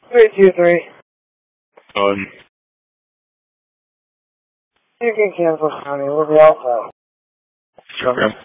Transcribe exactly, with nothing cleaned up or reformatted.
Three two three. Um. You can cancel, honey. We'll be all set. Okay.